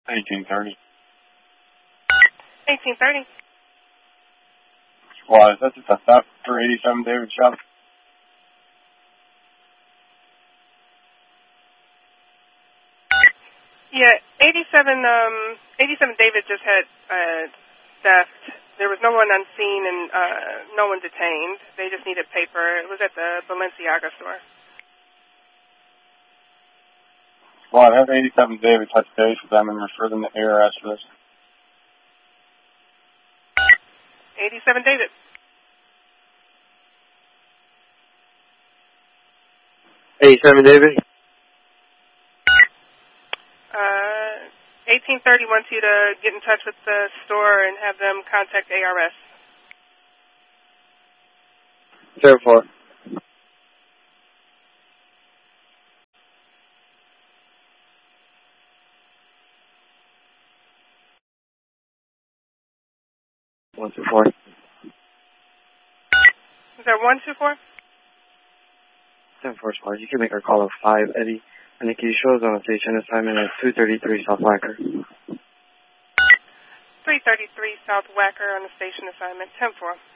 1830. 1830. Squad, is that just a theft for 87 David Shop? Yeah, 87 David just had theft. There was no one unseen and no one detained. They just needed paper. It was at the Balenciaga store. Squad, have 87 David touch base with them and refer them to ARS for this. 87 David. 87 David. 1830 wants you to get in touch with the store and have them contact ARS. 04. One, 2, 4. Is there 124? 7-4 Squad. You can make our call at 5, Eddie. And Nikki shows on a station assignment at 233 South Wacker. 333 South Wacker on the station assignment. 10-4.